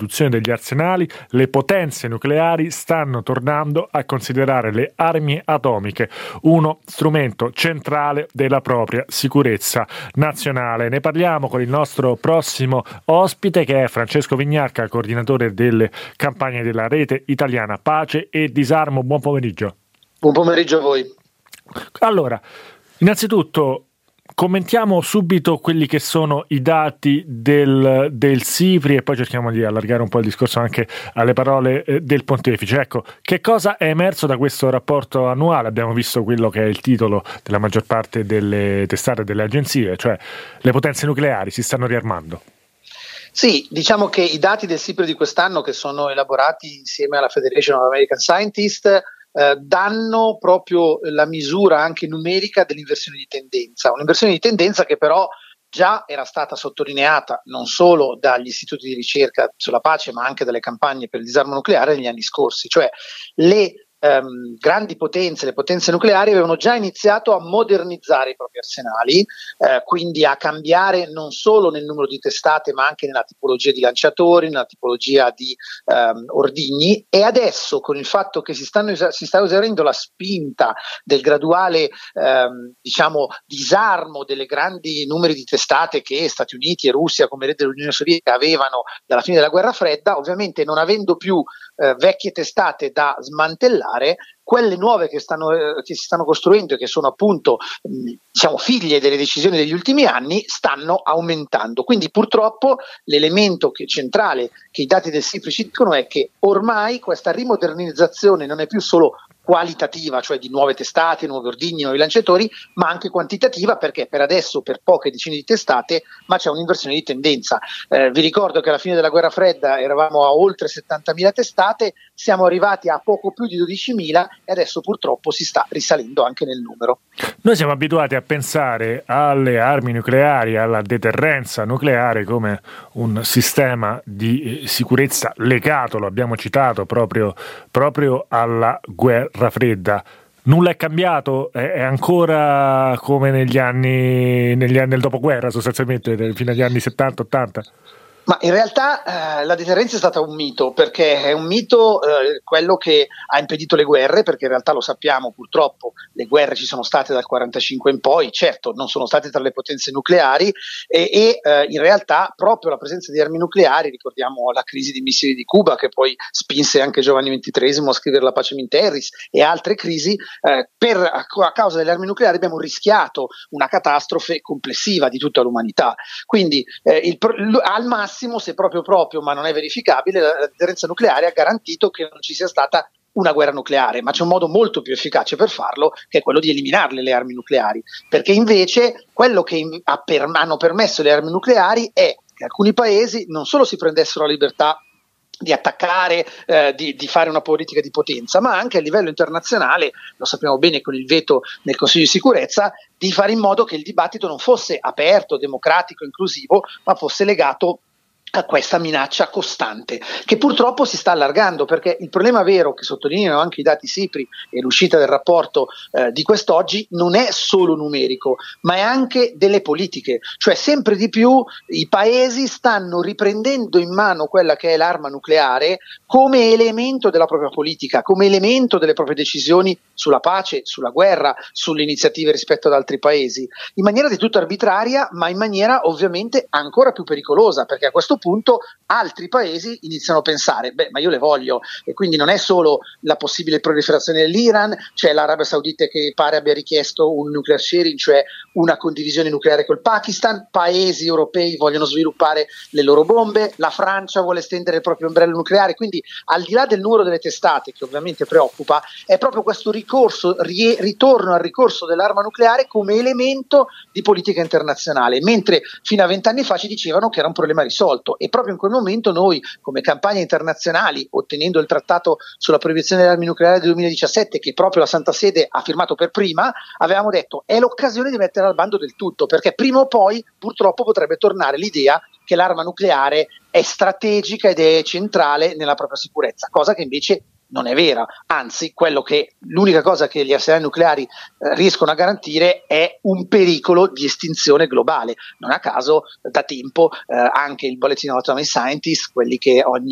sostituzione degli arsenali, le potenze nucleari stanno tornando a considerare le armi atomiche uno strumento centrale della propria sicurezza nazionale. Ne parliamo con il nostro prossimo ospite, che è Francesco Vignarca, coordinatore delle campagne della Rete Italiana Pace e Disarmo. Buon pomeriggio. Buon pomeriggio a voi. Allora, innanzitutto commentiamo subito quelli che sono i dati del SIPRI e poi cerchiamo di allargare un po' il discorso anche alle parole del Pontefice. Ecco, che cosa è emerso da questo rapporto annuale? Abbiamo visto quello che è il titolo della maggior parte delle testate delle agenzie, cioè le potenze nucleari si stanno riarmando. Sì, diciamo che i dati del SIPRI di quest'anno, che sono elaborati insieme alla Federation of American Scientists, danno proprio la misura anche numerica dell'inversione di tendenza, un'inversione di tendenza che però già era stata sottolineata non solo dagli istituti di ricerca sulla pace ma anche dalle campagne per il disarmo nucleare negli anni scorsi, cioè le grandi potenze, le potenze nucleari avevano già iniziato a modernizzare i propri arsenali, quindi a cambiare non solo nel numero di testate ma anche nella tipologia di lanciatori, nella tipologia di ordigni, e adesso con il fatto che si sta esaurendo la spinta del graduale disarmo delle grandi numeri di testate che Stati Uniti e Russia, come vedete l'Unione Sovietica, avevano dalla fine della guerra fredda, ovviamente non avendo più vecchie testate da smantellare, quelle nuove che si stanno costruendo e che sono appunto figlie delle decisioni degli ultimi anni stanno aumentando. Quindi purtroppo l'elemento centrale che i dati del SIPRI ci dicono è che ormai questa rimodernizzazione non è più solo qualitativa, cioè di nuove testate, nuovi ordigni, nuovi lanciatori, ma anche quantitativa, perché per adesso per poche decine di testate, ma c'è un'inversione di tendenza. Vi ricordo che alla fine della guerra fredda eravamo a oltre 70.000 testate, siamo arrivati a poco più di 12.000 e adesso purtroppo si sta risalendo anche nel numero. Noi siamo abituati a pensare alle armi nucleari, alla deterrenza nucleare come un sistema di sicurezza legato, lo abbiamo citato, proprio alla guerra fredda. Nulla è cambiato? È ancora come negli anni del dopoguerra, sostanzialmente, fino agli anni 70-80? Ma in realtà la deterrenza è stata un mito, perché è un mito quello che ha impedito le guerre, perché in realtà lo sappiamo, purtroppo le guerre ci sono state dal 45 in poi, certo non sono state tra le potenze nucleari e in realtà proprio la presenza di armi nucleari, ricordiamo la crisi dei missili di Cuba che poi spinse anche Giovanni XXIII a scrivere la Pacem in Terris e altre crisi, a causa delle armi nucleari abbiamo rischiato una catastrofe complessiva di tutta l'umanità. Quindi al massimo, se proprio, ma non è verificabile, la deterrenza nucleare ha garantito che non ci sia stata una guerra nucleare, ma c'è un modo molto più efficace per farlo, che è quello di eliminarle le armi nucleari, perché invece quello che hanno permesso le armi nucleari è che alcuni paesi non solo si prendessero la libertà di attaccare, di fare una politica di potenza, ma anche a livello internazionale, lo sappiamo bene con il veto nel Consiglio di sicurezza, di fare in modo che il dibattito non fosse aperto, democratico, inclusivo, ma fosse legato a questa minaccia costante che purtroppo si sta allargando, perché il problema vero che sottolineano anche i dati SIPRI e l'uscita del rapporto di quest'oggi non è solo numerico, ma è anche delle politiche, cioè sempre di più i paesi stanno riprendendo in mano quella che è l'arma nucleare come elemento della propria politica, come elemento delle proprie decisioni sulla pace, sulla guerra, sulle iniziative rispetto ad altri paesi, in maniera di tutto arbitraria, ma in maniera ovviamente ancora più pericolosa, perché a questo punto altri paesi iniziano a pensare, ma io le voglio, e quindi non è solo la possibile proliferazione dell'Iran, c'è l'Arabia Saudita che pare abbia richiesto un nuclear sharing, cioè una condivisione nucleare col Pakistan, paesi europei vogliono sviluppare le loro bombe, la Francia vuole estendere il proprio ombrello nucleare, quindi al di là del numero delle testate, che ovviamente preoccupa, è proprio questo ritorno al ricorso dell'arma nucleare come elemento di politica internazionale, mentre fino a 20 anni fa ci dicevano che era un problema risolto. E proprio in quel momento noi, come campagne internazionali, ottenendo il trattato sulla proibizione delle armi nucleari del 2017, che proprio la Santa Sede ha firmato per prima, avevamo detto è l'occasione di mettere al bando del tutto, perché prima o poi purtroppo potrebbe tornare l'idea che l'arma nucleare è strategica ed è centrale nella propria sicurezza, cosa che invece non è vera, anzi l'unica cosa che gli arsenali nucleari riescono a garantire è un pericolo di estinzione globale. Non a caso da tempo anche il Bulletin of Atomic Scientists, quelli che ogni